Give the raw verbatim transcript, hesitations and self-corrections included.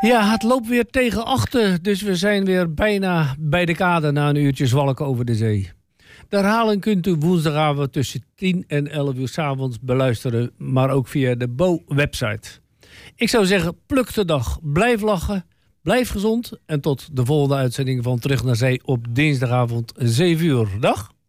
Ja, het loopt weer tegen achter, dus we zijn weer bijna bij de kade na een uurtje zwalken over de zee. De herhaling kunt u woensdagavond tussen tien en elf uur 's avonds beluisteren, maar ook via de B O-website. Ik zou zeggen, pluk de dag, blijf lachen, blijf gezond en tot de volgende uitzending van Terug naar Zee op dinsdagavond zeven uur. Dag!